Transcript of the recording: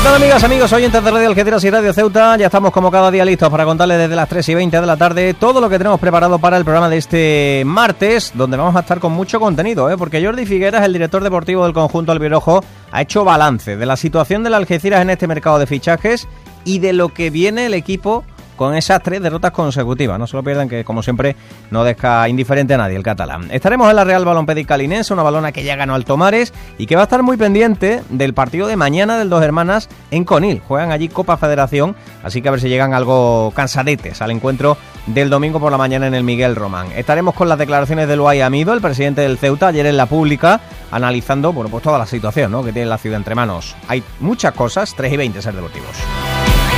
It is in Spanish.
tal, amigas, amigos, oyentes de Radio Algeciras y Radio Ceuta? Ya estamos como cada día listos para contarles desde las 3:20 de la tarde todo lo que tenemos preparado para el programa de este martes, donde vamos a estar con mucho contenido, porque Jordi Figueras, el director deportivo del conjunto albirrojo, ha hecho balance de la situación del Algeciras en este mercado de fichajes y de lo que viene el equipo con esas 3 derrotas consecutivas. No se lo pierdan, que como siempre no deja indiferente a nadie el catalán. Estaremos en la Real Balompédica Linense, una balona que ya ganó al Tomares y que va a estar muy pendiente del partido de mañana del Dos Hermanas en Conil. Juegan allí Copa Federación, así que a ver si llegan algo cansadetes al encuentro del domingo por la mañana en el Miguel Román. Estaremos con las declaraciones de Luay Amido, el presidente del Ceuta, ayer en La Pública, analizando pues toda la situación, que tiene la ciudad entre manos. Hay muchas cosas. 3:20 Ser Deportivos.